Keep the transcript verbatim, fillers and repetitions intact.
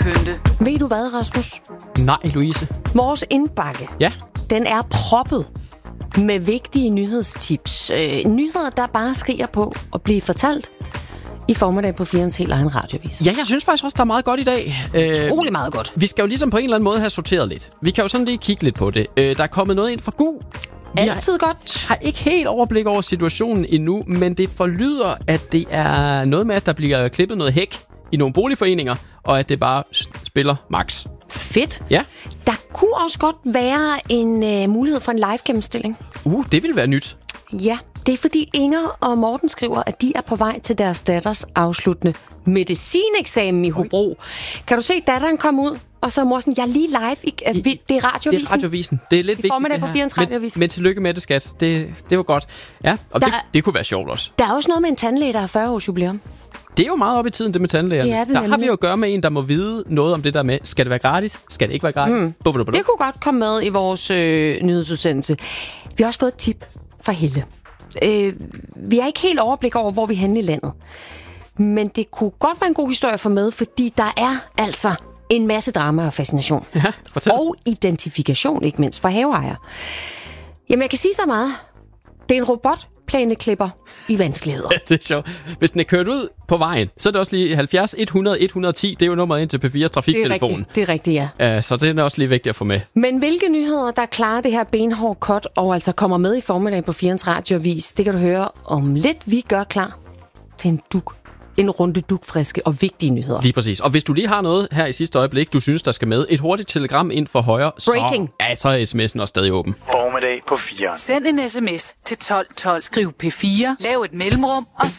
pynte. Ved du hvad, Rasmus? Nej, Louise. Vores indbakke, Ja. den er proppet med vigtige nyhedstips. Øh, nyheder, der bare skriger på at blive fortalt i formiddag på firens helt egen radiovis. Ja, jeg synes faktisk også, der er meget godt i dag. Utrolig meget godt. Vi skal jo ligesom på en eller anden måde have sorteret lidt. Vi kan jo sådan lige kigge lidt på det. Øh, der er kommet noget ind fra G U. Vi Altid godt. har ikke helt overblik over situationen endnu, men det forlyder, at det er noget med, at der bliver klippet noget hæk i nogle boligforeninger, og at det bare spiller max. Fedt. Ja. Der kunne også godt være en øh, mulighed for en live-gennemstilling. Uh, det ville være nyt. Ja, det er fordi Inger og Morten skriver, at de er på vej til deres datters afsluttende medicineksamen i Hobro. Kan du se datteren komme ud? Og så er mor sådan, jeg er lige live. I, I, det er radioavisen. Det er radiovisen. Det er lidt vigtigt. I formiddag på firens men, radioavis. men tillykke med det, skat. Det, det var godt. Ja, og Der det, er- det kunne være sjovt også. Der er også noget med en tandlæge, der har fyrre års jubilæum. Det er jo meget op i tiden, det med tandlægerne. Det er det der har nemlig. vi jo at gøre med en, der må vide noget om det der med, skal det være gratis? Skal det ikke være gratis? Mm. Bum, bum, bum. Det kunne godt komme med i vores øh, nyhedsudsendelse. Vi har også fået et tip fra Helle. Øh, vi har ikke helt overblik over, hvor vi er henne i landet. Men det kunne godt være en god historie at få med, fordi der er altså en masse drama og fascination. Ja, fortæl. Og identifikation, ikke mindst for haveejere. Jamen, jeg kan sige så meget. Det er en robotplæneklipper i vanskeligheder. Det er sjovt. Hvis den er kørt ud på vejen, så er det også lige halvfjerds et hundrede et hundrede og ti. Det er jo nummeret ind til P fire's Det er trafiktelefon. rigtigt, det er rigtigt, ja. Uh, så det er også lige vigtigt at få med. Men hvilke nyheder, der klarer det her benhårde cut, og altså kommer med i formiddag på firens radioavis, det kan du høre om lidt. Vi gør klar til en duk. En runde dugfriske og vigtige nyheder. Lige præcis. Og hvis du lige har noget her i sidste øjeblik, du synes, der skal med, et hurtigt telegram ind for højre, Breaking. så, ja, så er sms'en også stadig åben. Formiddag på fireren. Send en sms til tolv tolv. Skriv P fire. Lav et mellemrum, og